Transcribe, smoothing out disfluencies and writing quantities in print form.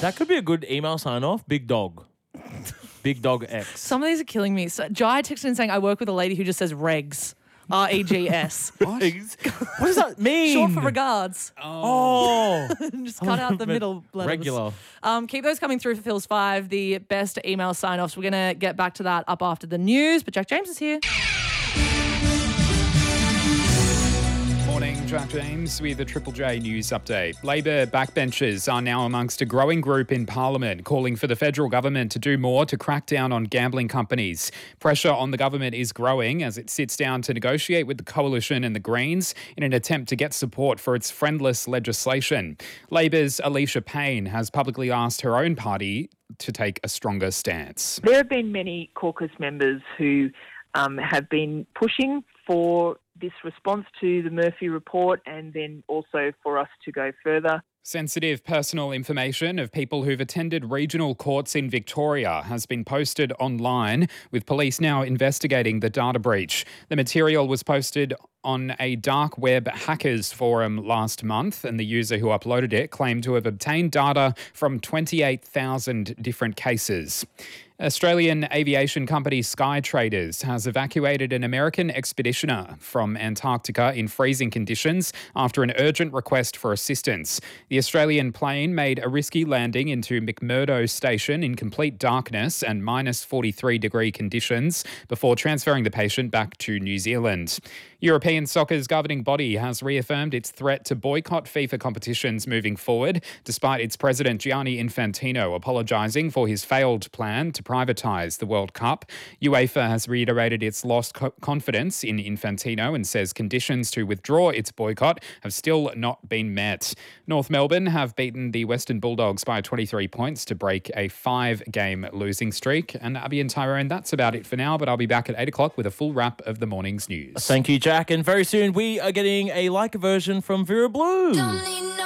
That could be a good email sign-off. Big Dog. Big Dog X. Some of these are killing me. So Jai texted in saying, I work with a lady who just says regs. R-E-G-S. What does that mean? Short for regards. Oh. Just cut out the middle letters. Regular. Keep those coming through for Phil's 5, the best email sign-offs. We're going to get back to that up after the news, but Jack James is here. Morning, Jack James with a Triple J news update. Labor backbenchers are now amongst a growing group in Parliament calling for the federal government to do more to crack down on gambling companies. Pressure on the government is growing as it sits down to negotiate with the Coalition and the Greens in an attempt to get support for its friendless legislation. Labor's Alicia Payne has publicly asked her own party to take a stronger stance. There have been many caucus members who have been pushing for this response to the Murphy report and then also for us to go further. Sensitive personal information of people who've attended regional courts in Victoria has been posted online, with police now investigating the data breach. The material was posted on a dark web hackers forum last month, and the user who uploaded it claimed to have obtained data from 28,000 different cases. Australian aviation company Sky Traders has evacuated an American expeditioner from Antarctica in freezing conditions after an urgent request for assistance. The Australian plane made a risky landing into McMurdo Station in complete darkness and minus 43-degree conditions before transferring the patient back to New Zealand. European soccer's governing body has reaffirmed its threat to boycott FIFA competitions moving forward, despite its president Gianni Infantino apologising for his failed plan to privatise the World Cup. UEFA has reiterated its lost confidence in Infantino and says conditions to withdraw its boycott have still not been met. North Melbourne have beaten the Western Bulldogs by 23 points to break a 5-game losing streak. And Abby and Tyrone, that's about it for now, but I'll be back at 8 o'clock with a full wrap of the morning's news. Thank you, Jack. And very soon we are getting a like version from Vera Blue.